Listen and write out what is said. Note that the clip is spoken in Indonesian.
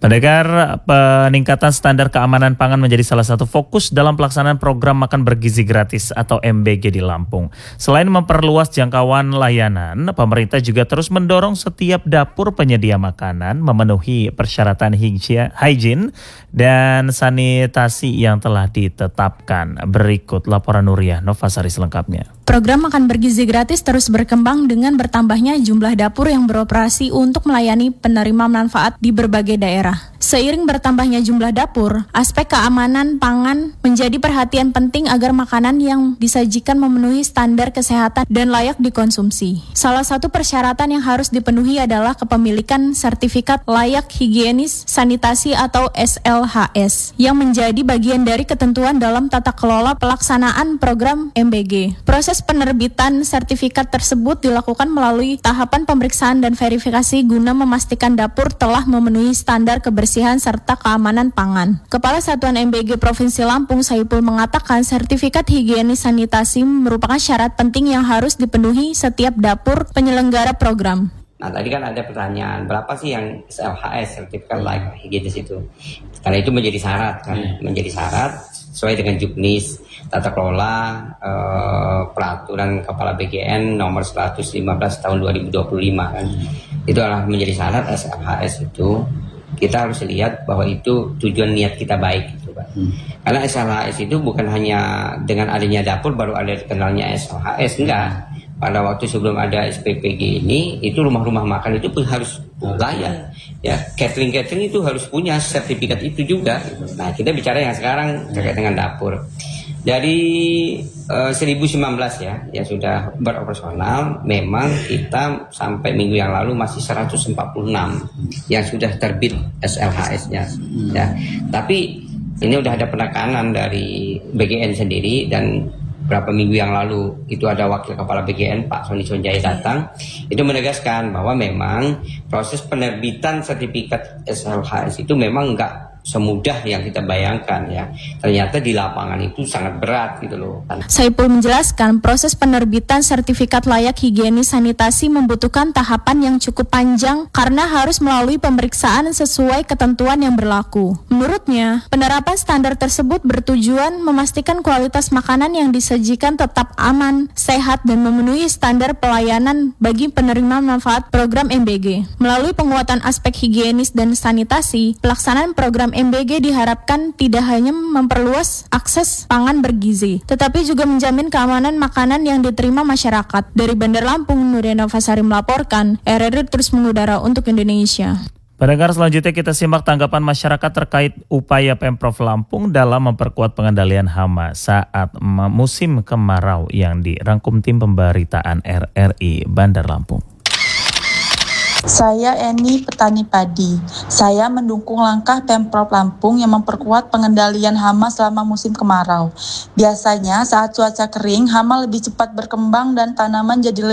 Pendengar, peningkatan standar keamanan pangan menjadi salah satu fokus dalam pelaksanaan program makan bergizi gratis atau MBG di Lampung. Selain memperluas jangkauan layanan, pemerintah juga terus mendorong setiap dapur penyedia makanan memenuhi persyaratan hygiene dan sanitasi yang telah ditetapkan. Berikut laporan Nuriyah Novasari selengkapnya. Program makan bergizi gratis terus berkembang dengan bertambahnya jumlah dapur yang beroperasi untuk melayani penerima manfaat di berbagai daerah. Seiring bertambahnya jumlah dapur, aspek keamanan pangan menjadi perhatian penting agar makanan yang disajikan memenuhi standar kesehatan dan layak dikonsumsi. Salah satu persyaratan yang harus dipenuhi adalah kepemilikan sertifikat layak higienis sanitasi atau SLHS yang menjadi bagian dari ketentuan dalam tata kelola pelaksanaan program MBG. Proses penerbitan sertifikat tersebut dilakukan melalui tahapan pemeriksaan dan verifikasi guna memastikan dapur telah memenuhi standar kebersihan serta keamanan pangan. Kepala Satuan MBG Provinsi Lampung, Saipul, mengatakan sertifikat higienis sanitasi merupakan syarat penting yang harus dipenuhi setiap dapur penyelenggara program. Nah, tadi kan ada pertanyaan, berapa sih yang SLHS, sertifikat layak higienis itu? Karena itu menjadi syarat kan, menjadi syarat sesuai dengan juknis tata kelola peraturan Kepala BGN nomor 115 tahun 2025 kan. Itu adalah menjadi syarat SLHS itu. Kita harus lihat bahwa itu tujuan niat kita baik gitu, Pak. Karena SLHS itu bukan hanya dengan adanya dapur baru ada kenalnya SLHS, enggak. Pada waktu sebelum ada SPPG ini, itu rumah-rumah makan itu pun harus layak. Ya, catering itu harus punya sertifikat itu juga. Nah, kita bicara yang sekarang terkait dengan dapur. Dari 2019 ya, yang sudah beroperasional, memang kita sampai minggu yang lalu masih 146 yang sudah terbit SLHS-nya. Ya. Tapi ini udah ada penekanan dari BGN sendiri, dan berapa minggu yang lalu itu ada Wakil Kepala BGN Pak Sony Sonjaya datang, itu menegaskan bahwa memang proses penerbitan sertifikat SLHS itu memang enggak semudah yang kita bayangkan ya. Ternyata di lapangan itu sangat berat gitu loh. Saipul menjelaskan proses penerbitan sertifikat layak higienis sanitasi membutuhkan tahapan yang cukup panjang karena harus melalui pemeriksaan sesuai ketentuan yang berlaku. Menurutnya, penerapan standar tersebut bertujuan memastikan kualitas makanan yang disajikan tetap aman, sehat, dan memenuhi standar pelayanan bagi penerima manfaat program MBG. Melalui penguatan aspek higienis dan sanitasi, pelaksanaan program MBG diharapkan tidak hanya memperluas akses pangan bergizi, tetapi juga menjamin keamanan makanan yang diterima masyarakat. Dari Bandar Lampung, Nuriyah Novasari melaporkan, RRI terus mengudara untuk Indonesia. Pendengar, selanjutnya kita simak tanggapan masyarakat terkait upaya Pemprov Lampung dalam memperkuat pengendalian hama saat musim kemarau yang dirangkum tim pemberitaan RRI Bandar Lampung. Saya Eni, petani padi. Saya mendukung langkah Pemprov Lampung yang memperkuat pengendalian hama selama musim kemarau. Biasanya saat cuaca kering, hama lebih cepat berkembang dan tanaman jadi